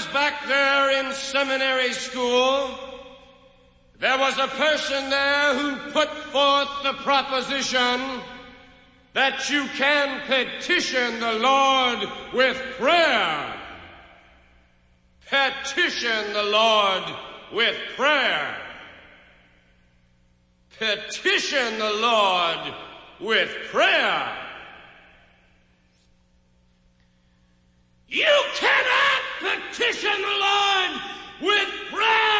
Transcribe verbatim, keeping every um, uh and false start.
was back there in seminary school, there was a person there who put forth the proposition that you can petition the Lord with prayer. Petition the Lord with prayer. Petition the Lord with prayer. You cannot petition the Lord with prayer